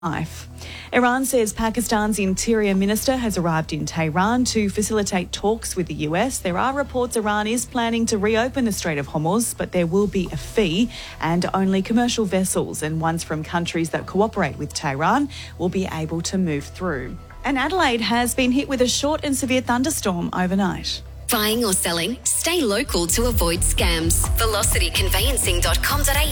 life. Iran says Pakistan's interior minister has arrived in Tehran to facilitate talks with the US. There are reports Iran is planning to reopen the Strait of Hormuz, but there will be a fee and only commercial vessels and ones from countries that cooperate with Tehran will be able to move through. And Adelaide has been hit with a short and severe thunderstorm overnight. Buying or selling? Stay local to avoid scams. VelocityConveyancing.com.au